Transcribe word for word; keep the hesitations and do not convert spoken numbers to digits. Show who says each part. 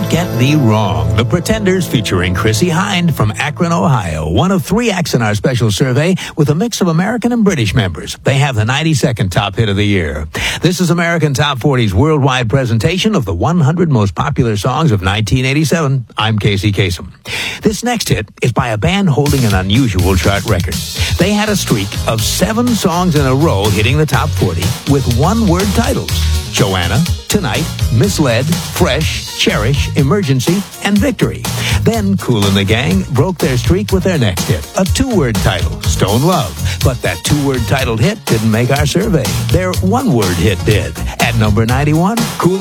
Speaker 1: Don't Get Me Wrong. The Pretenders featuring Chrissie Hynde from Akron, Ohio. One of three acts in our special survey with a mix of American and British members. They have the ninety-second top hit of the year. This is American Top forty's worldwide presentation of the one hundred most popular songs of nineteen eighty-seven. I'm Casey Kasem. This next hit is by a band holding an unusual chart record. They had a streak of seven songs in a row hitting the top forty with one-word titles. Joanna, Tonight, Misled, Fresh, Cherish, Emergency, and Victory. Then Kool and the Gang broke their streak with their next hit, a two-word title, Stone Love. But that two-word titled hit didn't make our survey. Their one-word hit did. At number ninety-one, Kool